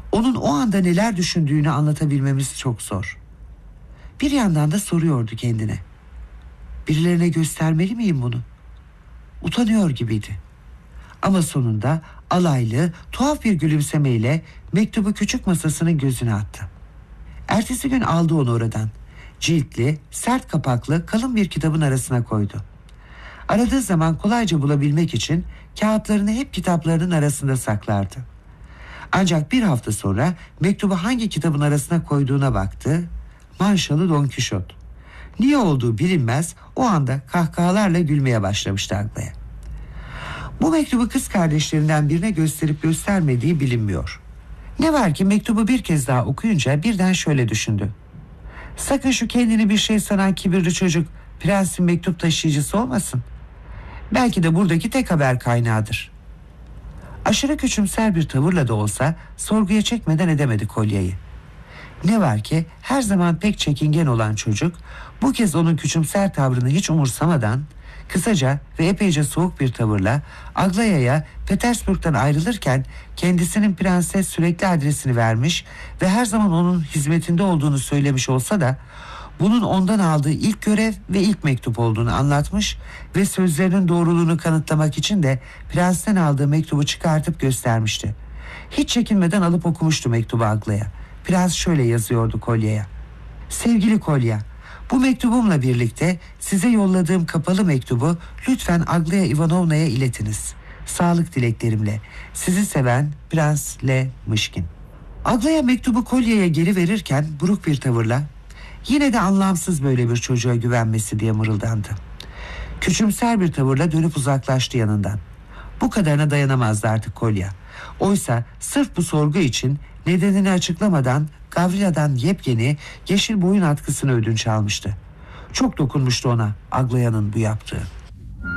Onun o anda neler düşündüğünü anlatabilmemiz çok zor. Bir yandan da soruyordu kendine. Birilerine göstermeli miyim bunu? Utanıyor gibiydi. Ama sonunda alaylı, tuhaf bir gülümsemeyle mektubu küçük masasının gözüne attı. Ertesi gün aldı onu oradan. Ciltli, sert kapaklı kalın bir kitabın arasına koydu. Aradığı zaman kolayca bulabilmek için kağıtlarını hep kitaplarının arasında saklardı. Ancak bir hafta sonra mektubu hangi kitabın arasına koyduğuna baktı. Manşalı Don Kişot. Niye olduğu bilinmez, o anda kahkahalarla gülmeye başlamıştı Aglaya. Bu mektubu kız kardeşlerinden birine gösterip göstermediği bilinmiyor. Ne var ki mektubu bir kez daha okuyunca birden şöyle düşündü. Sakın şu kendini bir şey sanan kibirli çocuk prensin mektup taşıyıcısı olmasın. Belki de buradaki tek haber kaynağıdır. Aşırı küçümser bir tavırla da olsa sorguya çekmeden edemedi Kolye'yi. Ne var ki her zaman pek çekingen olan çocuk bu kez onun küçümser tavrını hiç umursamadan kısaca ve epeyce soğuk bir tavırla Aglaya'ya Petersburg'dan ayrılırken kendisinin prenses sürekli adresini vermiş ve her zaman onun hizmetinde olduğunu söylemiş olsa da bunun ondan aldığı ilk görev ve ilk mektup olduğunu anlatmış ve sözlerinin doğruluğunu kanıtlamak için de prensten aldığı mektubu çıkartıp göstermişti. Hiç çekinmeden alıp okumuştu mektubu Aglaya. Prens şöyle yazıyordu Kolye'ye. Sevgili Kolya, bu mektubumla birlikte size yolladığım kapalı mektubu lütfen Aglaya Ivanovna'ya iletiniz. Sağlık dileklerimle. Sizi seven Prens L. Mışkin. Aglaya mektubu Kolye'ye geri verirken buruk bir tavırla yine de anlamsız böyle bir çocuğa güvenmesi diye mırıldandı. Küçümser bir tavırla dönüp uzaklaştı yanından. Bu kadarına dayanamazdı artık Kolya. Oysa sırf bu sorgu için nedenini açıklamadan Gavrila'dan yepyeni yeşil boyun atkısını ödünç almıştı. Çok dokunmuştu ona Aglaya'nın bu yaptığı.